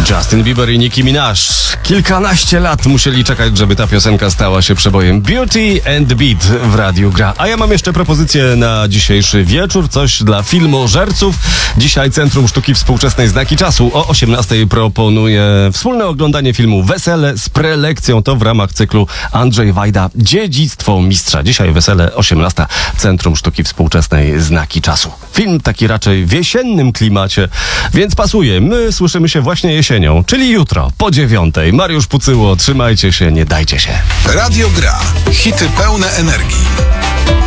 Justin Bieber i Nicki Minaj. Kilkanaście lat musieli czekać, żeby ta piosenka stała się przebojem. Beauty and the Beat w Radiu Gra. A ja mam jeszcze propozycję na dzisiejszy wieczór. Coś dla filmożerców. Dzisiaj Centrum Sztuki Współczesnej Znaki Czasu o 18:00 proponuje wspólne oglądanie filmu Wesele z prelekcją. To w ramach cyklu Andrzej Wajda Dziedzictwo Mistrza. Dzisiaj Wesele 18:00 Centrum Sztuki Współczesnej Znaki Czasu. Film taki raczej w jesiennym klimacie, więc pasuje. My słyszymy się właśnie jesienią, czyli jutro po 9:00. Mariusz Pucyło, trzymajcie się, nie dajcie się. Radio Gra. Hity pełne energii.